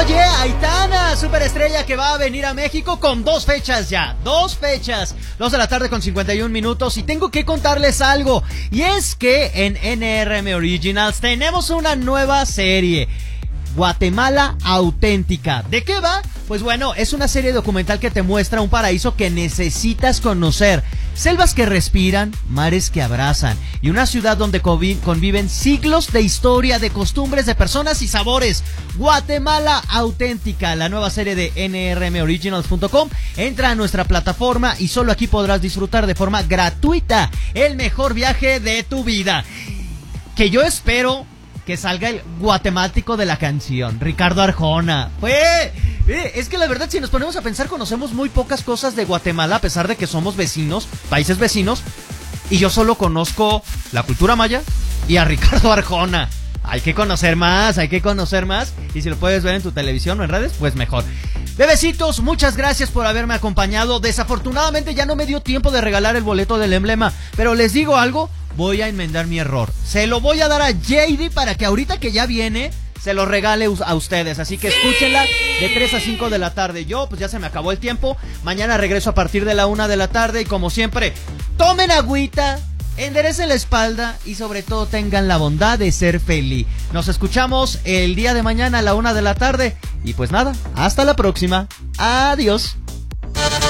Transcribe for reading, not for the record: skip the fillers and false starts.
Oye, Aitana, superestrella que va a venir a México con 2 fechas ya, 2 fechas, 2 de la tarde con 51 minutos, y tengo que contarles algo, y es que en NRM Originals tenemos una nueva serie, Guatemala Auténtica. ¿De qué va? Pues bueno, es una serie documental que te muestra un paraíso que necesitas conocer, selvas que respiran, mares que abrazan, y una ciudad donde conviven siglos de historia, de costumbres, de personas y sabores. Guatemala Auténtica, la nueva serie de nrmoriginals.com. Entra a nuestra plataforma y solo aquí podrás disfrutar de forma gratuita el mejor viaje de tu vida. Que yo espero que salga el guatemático de la canción, Ricardo Arjona. Es que la verdad, si nos ponemos a pensar, conocemos muy pocas cosas de Guatemala, a pesar de que somos vecinos, países vecinos, y yo solo conozco la cultura maya y a Ricardo Arjona. Hay que conocer más, y si lo puedes ver en tu televisión o en redes, pues mejor. Bebecitos, muchas gracias por haberme acompañado. Desafortunadamente ya no me dio tiempo de regalar el boleto del emblema, pero les digo algo, voy a enmendar mi error. Se lo voy a dar a JD para que ahorita que ya viene se lo regale a ustedes. Así que escúchenla de 3 a 5 de la tarde. Yo, pues ya se me acabó el tiempo. Mañana regreso a partir de la 1 de la tarde. Y como siempre, tomen agüita, enderecen la espalda y sobre todo tengan la bondad de ser feliz. Nos escuchamos el día de mañana a la 1 de la tarde. Y pues nada, hasta la próxima. Adiós.